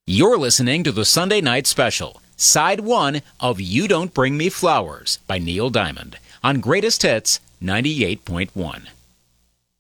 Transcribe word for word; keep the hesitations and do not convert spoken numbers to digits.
You're listening to the Sunday Night Special, Side one of You Don't Bring Me Flowers by Neil Diamond on Greatest Hits ninety-eight point one.